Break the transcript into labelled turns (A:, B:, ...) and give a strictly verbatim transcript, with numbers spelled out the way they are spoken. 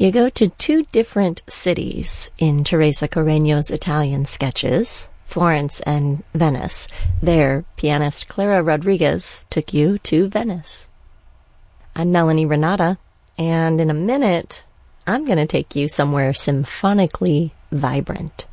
A: You go to two different cities in Teresa Carreño's Italian sketches, Florence and Venice. There, pianist Clara Rodriguez took you to Venice. I'm Melanie Renata, and in a minute, I'm going to take you somewhere symphonically vibrant.